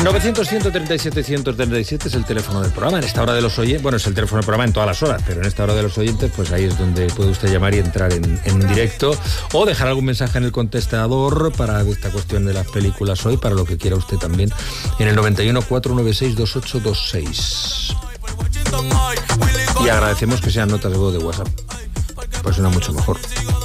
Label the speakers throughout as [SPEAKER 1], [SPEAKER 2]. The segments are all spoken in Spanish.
[SPEAKER 1] 900-137-137 es el teléfono del programa. En esta hora de los oyentes, bueno, es el teléfono del programa en todas las horas, pero en esta hora de los oyentes, pues ahí es donde puede usted llamar y entrar en directo o dejar algún mensaje en el contestador para esta cuestión de las películas hoy, para lo que quiera usted también, en el 91 496 2826. Y agradecemos que sean notas de voz de WhatsApp, pues suena mucho mejor.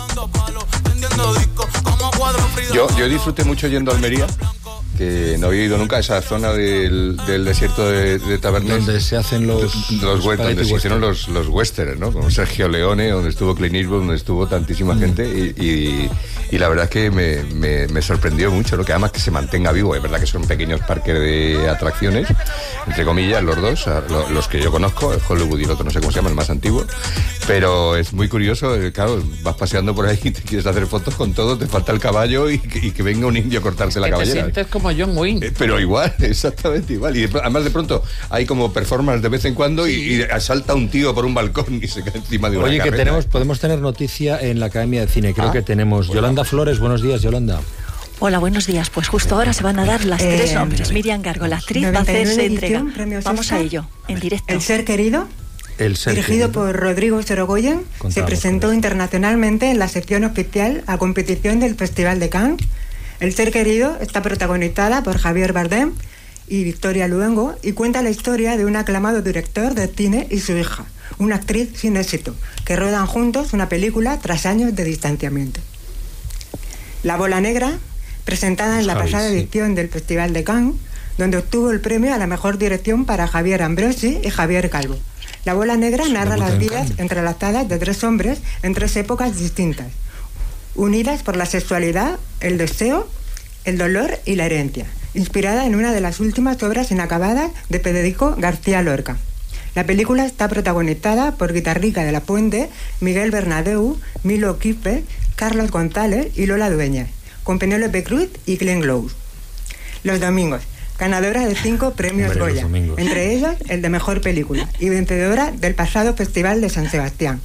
[SPEAKER 2] Yo disfruté mucho yendo a Almería, que no había ido nunca a esa zona del desierto de Tabernes,
[SPEAKER 1] donde se hacen los
[SPEAKER 2] donde se hicieron los westerns, ¿no? Como Sergio Leone, donde estuvo Clint Eastwood, donde estuvo tantísima gente, y la verdad es que me sorprendió mucho, ¿no? Que además que se mantenga vivo. Es verdad que son pequeños parques de atracciones, entre comillas, los dos, los que yo conozco, el Hollywood y el otro no sé cómo se llama, el más antiguo, pero es muy curioso. Claro, vas paseando por ahí y te quieres hacer fotos con todo, te falta el caballo y que venga un indio a cortarse la cabellera.
[SPEAKER 3] Te sientes como John Wayne.
[SPEAKER 2] Pero igual, exactamente igual. Y además de pronto hay como performance de vez en cuando, y salta un tío por un balcón y se cae encima de una carreta.
[SPEAKER 1] Oye, que podemos tener noticia en la Academia de Cine. Creo que tenemos. Bueno. Yolanda Flores, buenos días, Yolanda.
[SPEAKER 4] Hola, buenos días. Pues justo ahora se van a dar las tres nombres. Miriam Gargo, la actriz, va a hacerse entrega. Vamos a ello, en directo.
[SPEAKER 5] El ser querido, dirigido por Rodrigo Sorogoyen, se presentó internacionalmente en la sección oficial a competición del Festival de Cannes. El ser querido está protagonizada por Javier Bardem y Victoria Luengo y cuenta la historia de un aclamado director de cine y su hija, una actriz sin éxito, que rodan juntos una película tras años de distanciamiento. La Bola Negra, presentada en la pasada edición del Festival de Cannes, donde obtuvo el premio a la mejor dirección para Javier Ambrosi y Javier Calvo. La Bola Negra narra las vidas entrelazadas de tres hombres en tres épocas distintas, unidas por la sexualidad, el deseo, el dolor y la herencia, inspirada en una de las últimas obras inacabadas de Federico García Lorca. La película está protagonizada por Guitarrica de la Puente, Miguel Bernadeu, Milo Quispe, Carlos González y Lola Dueñas, con Penélope Cruz y Glenn Close. Los domingos, ganadora de 5 premios Goya, entre ellos el de Mejor Película, y vencedora del pasado Festival de San Sebastián.